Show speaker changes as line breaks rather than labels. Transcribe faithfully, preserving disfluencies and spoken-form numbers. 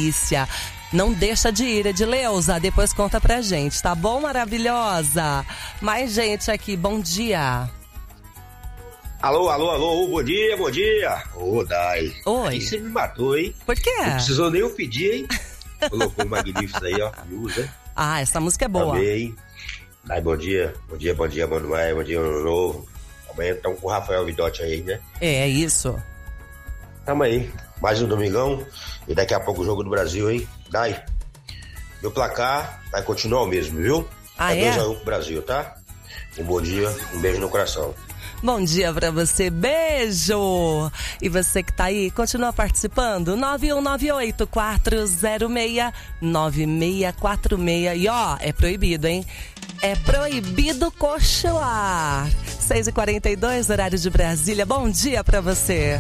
delícia. Não deixa de ir, Edileuza, depois conta pra gente, tá bom, maravilhosa? Mais gente aqui, bom dia.
Alô, alô, alô, bom dia, bom dia. Ô, Dai.
Oi.
Aí você me matou, hein?
Por quê?
Não precisou nem eu pedir, hein? Colocou magníficos aí, ó, luz, hein?
Ah, essa música é boa.
Amei. Dai, bom dia, bom dia, bom dia, Manuel, bom dia, ano novo. Amanhã estamos com o Rafael Vidotti aí, né?
É, é isso.
Tamo aí, mais um domingão e daqui a pouco o Jogo do Brasil, hein? Dai, meu placar vai continuar o mesmo, viu?
Ah, é?
dois a um pro Brasil, tá? Um bom dia, um beijo no coração.
Bom dia pra você, beijo! E você que tá aí, continua participando, nove um nove oito, quatro zero seis, nove seis quatro seis. E ó, é proibido, hein? É proibido cochilar. seis e quarenta e dois, horário de Brasília. Bom dia pra você.